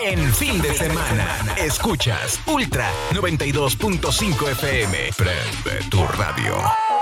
en fin de semana. Escuchas Ultra 92.5 FM. Prende tu radio.